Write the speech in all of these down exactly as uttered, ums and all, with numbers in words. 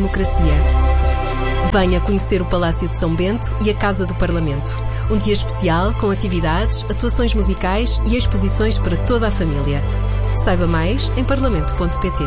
democracia. Venha conhecer o Palácio de São Bento e a Casa do Parlamento. Um dia especial com atividades, atuações musicais e exposições para toda a família. Saiba mais em parlamento ponto pt.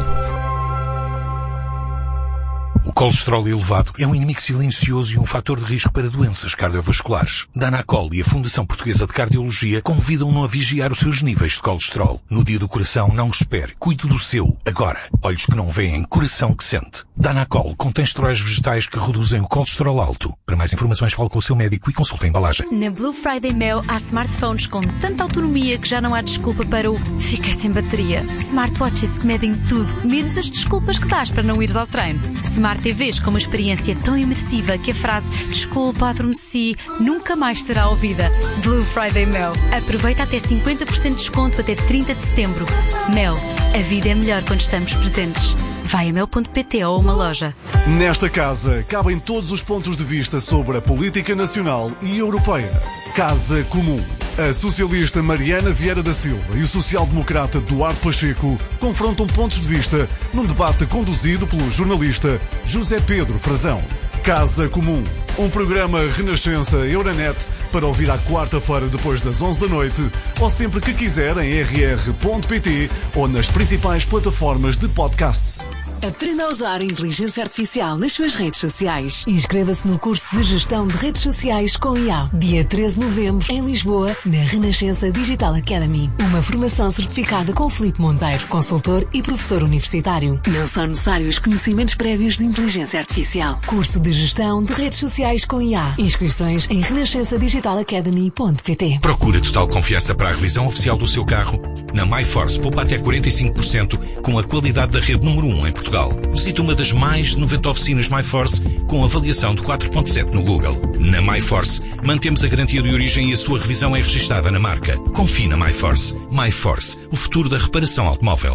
O colesterol elevado é um inimigo silencioso e um fator de risco para doenças cardiovasculares. Danacol e a Fundação Portuguesa de Cardiologia convidam-no a vigiar os seus níveis de colesterol. No Dia do Coração, não espere. Cuide do seu, agora. Olhos que não veem, coração que sente. Danacol contém esteróis vegetais que reduzem o colesterol alto. Para mais informações, fale com o seu médico e consulte a embalagem. Na Blue Friday Mel há smartphones com tanta autonomia que já não há desculpa para o fiquei sem bateria. Smartwatches que medem tudo, menos as desculpas que dás para não ires ao treino. Smart T Vs com uma experiência tão imersiva que a frase desculpa, adormeci nunca mais será ouvida. Blue Friday Mel. Aproveita até cinquenta por cento de desconto até trinta de setembro. Mel. A vida é melhor quando estamos presentes. Vai a mel ponto pt ou uma loja. Nesta casa cabem todos os pontos de vista sobre a política nacional e europeia. Casa Comum. A socialista Mariana Vieira da Silva e o social-democrata Duarte Pacheco confrontam pontos de vista num debate conduzido pelo jornalista José Pedro Frazão. Casa Comum. Um programa Renascença Euronet para ouvir à quarta-feira depois das onze da noite ou sempre que quiser em r r ponto pt ou nas principais plataformas de podcasts. Aprenda a usar a inteligência artificial nas suas redes sociais. Inscreva-se no curso de Gestão de Redes Sociais com I A. Dia treze de novembro, em Lisboa, na Renascença Digital Academy. Uma formação certificada com Filipe Monteiro, consultor e professor universitário. Não são necessários conhecimentos prévios de inteligência artificial. Curso de Gestão de Redes Sociais com I A. Inscrições em renascença digital academy ponto pt. Procura total confiança para a revisão oficial do seu carro? Na MyForce, poupa até quarenta e cinco por cento com a qualidade da rede número um em Portugal. Visite uma das mais de noventa oficinas MyForce com avaliação de quatro ponto sete no Google. Na MyForce, mantemos a garantia de origem e a sua revisão é registada na marca. Confie na MyForce. MyForce, o futuro da reparação automóvel.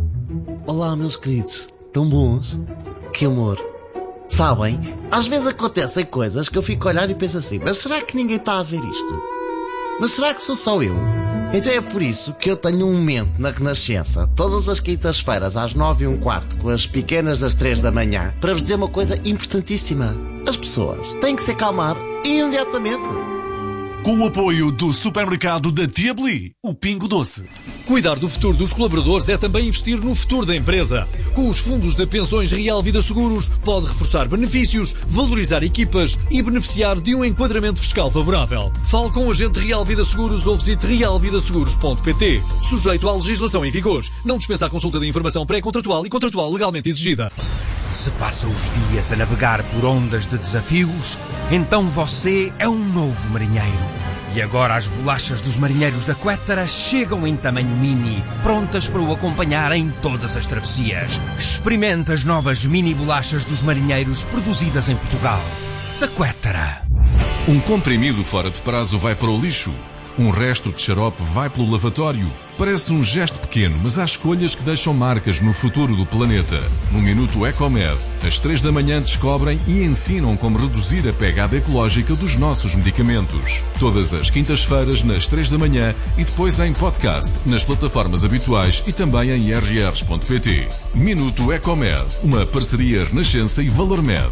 Olá, meus queridos. Tão bons? Que amor. Sabem, às vezes acontecem coisas que eu fico a olhar e penso assim, mas será que ninguém está a ver isto? Mas será que sou só eu? Então é por isso que eu tenho um momento na Renascença, todas as quintas-feiras às nove e um quarto, com as pequenas das três da manhã, para vos dizer uma coisa importantíssima. As pessoas têm que se acalmar imediatamente. Com o apoio do supermercado da Tia Beli, o Pingo Doce. Cuidar do futuro dos colaboradores é também investir no futuro da empresa. Com os fundos de pensões Real Vida Seguros, pode reforçar benefícios, valorizar equipas e beneficiar de um enquadramento fiscal favorável. Fale com o agente Real Vida Seguros ou visite real vida seguros ponto pt. Sujeito à legislação em vigor. Não dispensa a consulta de informação pré-contratual e contratual legalmente exigida. Se passa os dias a navegar por ondas de desafios, então você é um novo marinheiro. E agora as bolachas dos marinheiros da Quétara chegam em tamanho mini, prontas para o acompanhar em todas as travessias. Experimente as novas mini bolachas dos marinheiros produzidas em Portugal. Da Quétara. Um comprimido fora de prazo vai para o lixo. Um resto de xarope vai pelo lavatório. Parece um gesto pequeno, mas há escolhas que deixam marcas no futuro do planeta. No Minuto Ecomed, às três da manhã descobrem e ensinam como reduzir a pegada ecológica dos nossos medicamentos. Todas as quintas-feiras, nas três da manhã e depois em podcast, nas plataformas habituais e também em r r ponto pt. Minuto Ecomed, uma parceria Renascença e ValorMed.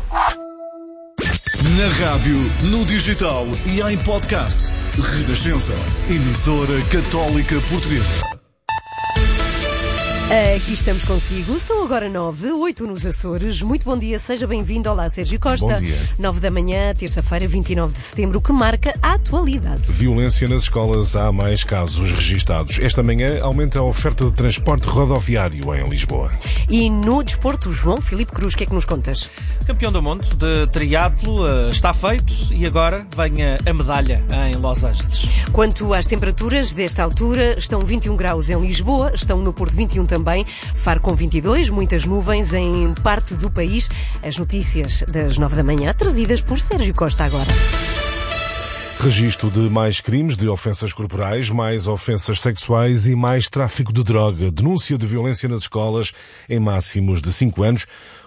Na rádio, no digital e em podcast. Renascença, emissora católica portuguesa. Aqui estamos consigo, são agora nove, oito nos Açores. Muito bom dia, seja bem-vindo. Olá, Sérgio Costa. Bom dia. nove da manhã, terça-feira, vinte e nove de setembro, que marca a atualidade. Violência nas escolas, há mais casos registados. Esta manhã aumenta a oferta de transporte rodoviário em Lisboa. E no desporto, João Filipe Cruz, o que é que nos contas? Campeão do mundo de triatlo uh, está feito e agora vem a, a medalha em Los Angeles. Quanto às temperaturas, desta altura, estão vinte e um graus em Lisboa, estão no Porto vinte e um também, Faro com vinte e dois, muitas nuvens em parte do país. As notícias das nove da manhã, trazidas por Sérgio Costa agora. Registro de mais crimes de ofensas corporais, mais ofensas sexuais e mais tráfico de droga. Denúncia de violência nas escolas em máximos de cinco anos,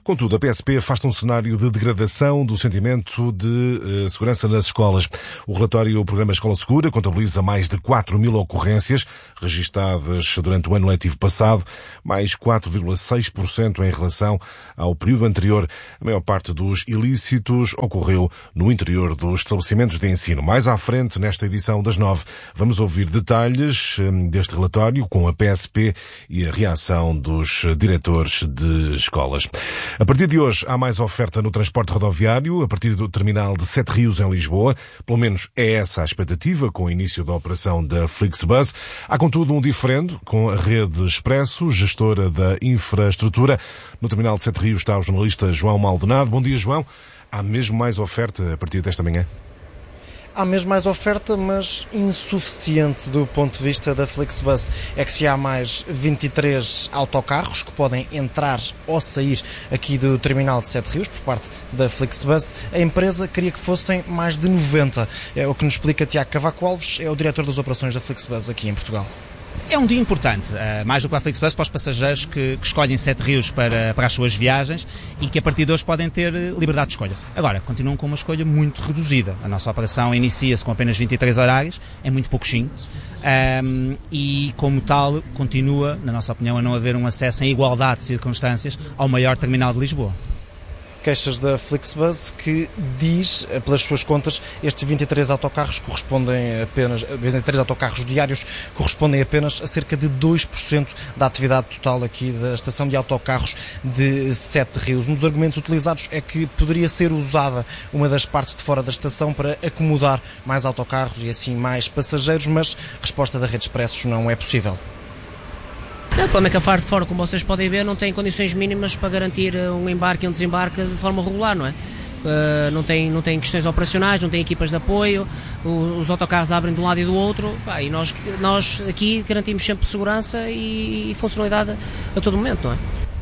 Contudo, a P S P afasta um cenário de degradação do sentimento de uh, segurança nas escolas. O relatório Programa Escola Segura contabiliza mais de quatro mil ocorrências registadas durante o ano letivo passado, mais quatro vírgula seis por cento em relação ao período anterior. A maior parte dos ilícitos ocorreu no interior dos estabelecimentos de ensino. Mais à frente, nesta edição das nove, vamos ouvir detalhes um, deste relatório com a P S P e a reação dos diretores de escolas. A partir de hoje, há mais oferta no transporte rodoviário, a partir do terminal de Sete Rios, em Lisboa. Pelo menos é essa a expectativa, com o início da operação da Flixbus. Há, contudo, um diferendo com a Rede Expresso, gestora da infraestrutura. No terminal de Sete Rios está o jornalista João Maldonado. Bom dia, João. Há mesmo mais oferta a partir desta manhã? Há mesmo mais oferta, mas insuficiente do ponto de vista da Flixbus. É que se há mais vinte e três autocarros que podem entrar ou sair aqui do terminal de Sete Rios por parte da Flixbus, a empresa queria que fossem mais de noventa. É o que nos explica Tiago Cavaco Alves, é o diretor das operações da Flixbus aqui em Portugal. É um dia importante, mais do que para a Flixbus, para os passageiros que, que escolhem Sete Rios para, para as suas viagens e que a partir de hoje podem ter liberdade de escolha. Agora, continuam com uma escolha muito reduzida. A nossa operação inicia-se com apenas vinte e três horários, é muito pouquinho, um, e como tal continua, na nossa opinião, a não haver um acesso em igualdade de circunstâncias ao maior terminal de Lisboa. Queixas da Flixbus que diz, pelas suas contas, estes vinte e três autocarros correspondem apenas, vinte e três autocarros diários correspondem apenas a cerca de dois por cento da atividade total aqui da estação de autocarros de Sete Rios. Um dos argumentos utilizados é que poderia ser usada uma das partes de fora da estação para acomodar mais autocarros e assim mais passageiros, mas a resposta da Rede Expressos não é possível. O problema é que a parte de fora, como vocês podem ver, não tem condições mínimas para garantir um embarque e um desembarque de forma regular, não é? Uh, não, tem, não tem questões operacionais, não tem equipas de apoio, os, os autocarros abrem de um lado e do outro, pá, e nós, nós aqui garantimos sempre segurança e, e funcionalidade a todo momento, não é?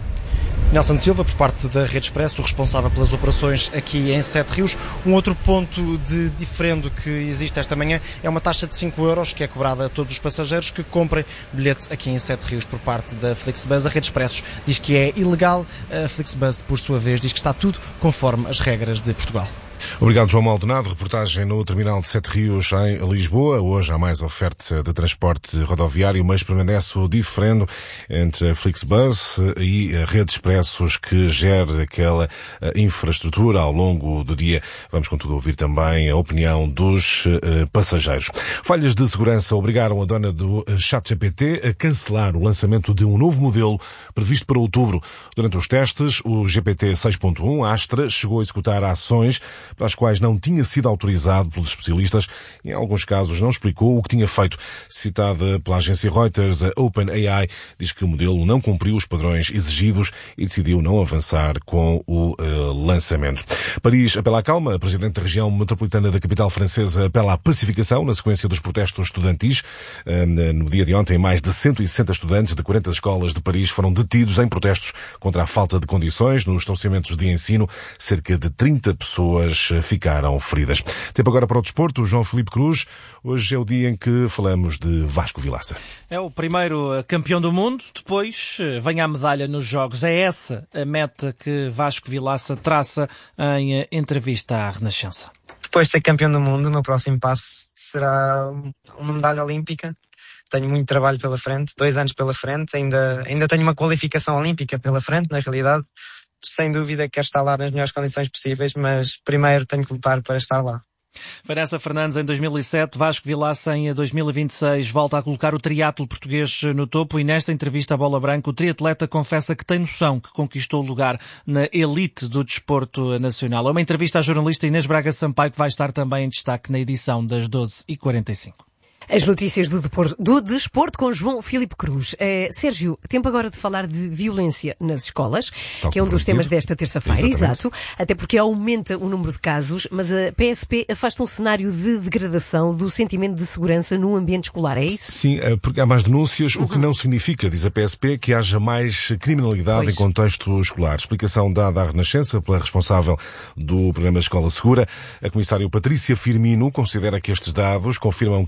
Nelson Silva, por parte da Rede Expresso, responsável pelas operações aqui em Sete Rios. Um outro ponto de diferendo que existe esta manhã é uma taxa de cinco euros que é cobrada a todos os passageiros que comprem bilhetes aqui em Sete Rios por parte da Flixbus. A Rede Expressos diz que é ilegal, a Flixbus, por sua vez, diz que está tudo conforme as regras de Portugal. Obrigado, João Maldonado. Reportagem no terminal de Sete Rios, em Lisboa. Hoje há mais oferta de transporte rodoviário, mas permanece o diferendo entre a Flixbus e a Rede Expressos, que gera aquela infraestrutura ao longo do dia. Vamos, contudo, ouvir também a opinião dos uh, passageiros. Falhas de segurança obrigaram a dona do ChatGPT a cancelar o lançamento de um novo modelo previsto para outubro. Durante os testes, o G P T seis ponto um Astra chegou a executar ações para as quais não tinha sido autorizado pelos especialistas e, em alguns casos, não explicou o que tinha feito. Citada pela agência Reuters, a OpenAI diz que o modelo não cumpriu os padrões exigidos e decidiu não avançar com o uh, lançamento. Paris apela à calma. A presidente da região metropolitana da capital francesa apela à pacificação na sequência dos protestos estudantis. Uh, no dia de ontem, mais de cento e sessenta estudantes de quarenta escolas de Paris foram detidos em protestos contra a falta de condições nos estabelecimentos de ensino. Cerca de trinta pessoas ficaram feridas. Tempo agora para o desporto. João Filipe Cruz. Hoje é o dia em que falamos de Vasco Vilaça. É o primeiro campeão do mundo. Depois vem a medalha nos Jogos. É essa a meta que Vasco Vilaça traça em entrevista à Renascença. Depois de ser campeão do mundo, o meu próximo passo será uma medalha olímpica. Tenho muito trabalho pela frente, dois anos pela frente. Ainda, ainda tenho uma qualificação olímpica pela frente, na realidade. Sem dúvida quero estar lá nas melhores condições possíveis, mas primeiro tenho que lutar para estar lá. Vanessa Fernandes em dois mil e sete, Vasco Vilaça em dois mil e vinte e seis volta a colocar o triatlo português no topo e nesta entrevista à Bola Branca o triatleta confessa que tem noção que conquistou lugar na elite do desporto nacional. É uma entrevista à jornalista Inês Braga Sampaio que vai estar também em destaque na edição das doze e quarenta e cinco. As notícias do, depor, do desporto com João Filipe Cruz. Uh, Sérgio, tempo agora de falar de violência nas escolas, Tal que é um dos temas desta terça-feira. Exato. Até porque aumenta o número de casos, mas a P S P afasta um cenário de degradação do sentimento de segurança no ambiente escolar, é isso? Sim, porque há mais denúncias, uhum. o que não significa, diz a P S P, que haja mais criminalidade pois. em contexto escolar. Explicação dada à Renascença pela responsável do programa Escola Segura. A comissária Patrícia Firmino considera que estes dados confirmam que a comunidade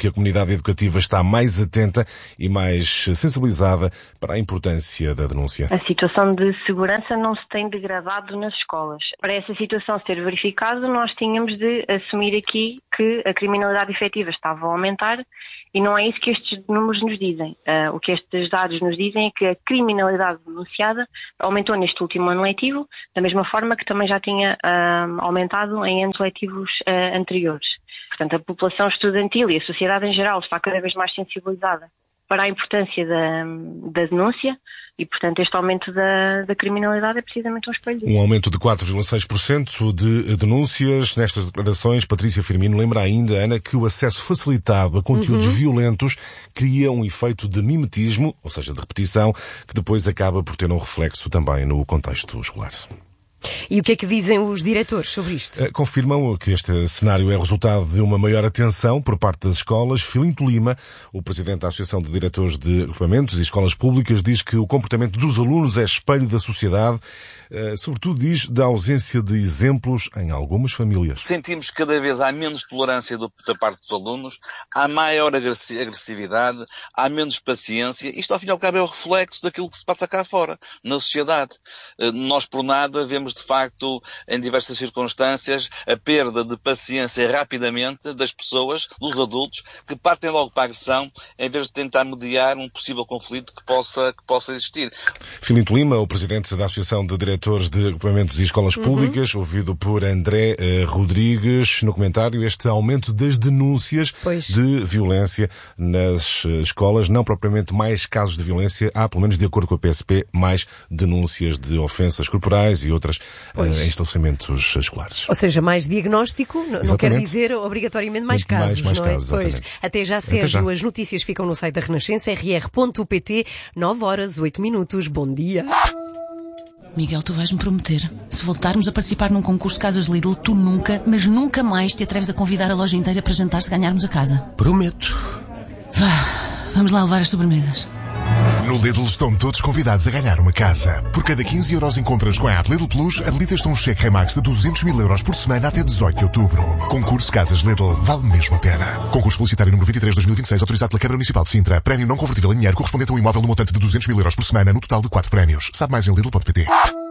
comunidade educativa está mais atenta e mais sensibilizada para a importância da denúncia. A situação de segurança não se tem degradado nas escolas. Para essa situação ser verificada, nós tínhamos de assumir aqui que a criminalidade efetiva estava a aumentar e não é isso que estes números nos dizem. Uh, o que estes dados nos dizem é que a criminalidade denunciada aumentou neste último ano letivo, da mesma forma que também já tinha uh, aumentado em anos letivos uh, anteriores. Portanto, a população estudantil e a sociedade em geral está cada vez mais sensibilizada para a importância da, da denúncia e, portanto, este aumento da, da criminalidade é precisamente um espelho disso. Um aumento de quatro vírgula seis por cento de denúncias. Nestas declarações, Patrícia Firmino lembra ainda, Ana, que o acesso facilitado a conteúdos uhum. violentos cria um efeito de mimetismo, ou seja, de repetição, que depois acaba por ter um reflexo também no contexto escolar. E o que é que dizem os diretores sobre isto? Confirmam que este cenário é resultado de uma maior atenção por parte das escolas. Filinto Lima, o presidente da Associação de Diretores de Agrupamentos e Escolas Públicas, diz que o comportamento dos alunos é espelho da sociedade, sobretudo diz da ausência de exemplos em algumas famílias. Sentimos que cada vez há menos tolerância do, da parte dos alunos, há maior agressividade, há menos paciência. Isto, ao fim e ao cabo, é o reflexo daquilo que se passa cá fora, na sociedade. Nós, por nada, vemos de facto, em diversas circunstâncias, a perda de paciência rapidamente das pessoas, dos adultos, que partem logo para a agressão, em vez de tentar mediar um possível conflito que possa, que possa existir. Filinto Lima, o presidente da Associação de Diretores de Agrupamentos e Escolas uhum. Públicas, ouvido por André uh, Rodrigues, no comentário, este aumento das denúncias pois. de violência nas escolas, não propriamente mais casos de violência, há, pelo menos de acordo com a P S P, mais denúncias de ofensas corporais e outras Uh, em estabelecimentos escolares. Ou seja, mais diagnóstico, não, não quer dizer obrigatoriamente mais Muito casos, mais, mais não é? Casos, pois. Até já, Sérgio, Até já. As notícias ficam no site da Renascença, r r ponto p t, nove horas, oito minutos. Bom dia. Miguel, tu vais-me prometer, se voltarmos a participar num concurso de casas Lidl, tu nunca, mas nunca mais te atreves a convidar a loja inteira para jantar se ganharmos a casa. Prometo. Vá, vamos lá levar as sobremesas. No Lidl estão todos convidados a ganhar uma casa. Por cada quinze euros em compras com a app Lidl Plus, habilitas-te um cheque Remax de duzentos mil euros por semana até dezoito de outubro. Concurso Casas Lidl. Vale mesmo a pena. Concurso publicitário número vinte e três de dois mil e vinte e seis, autorizado pela Câmara Municipal de Sintra. Prémio não convertível em dinheiro correspondente a um imóvel no montante de duzentos mil euros por semana, no total de quatro prémios. Sabe mais em Lidl ponto p t.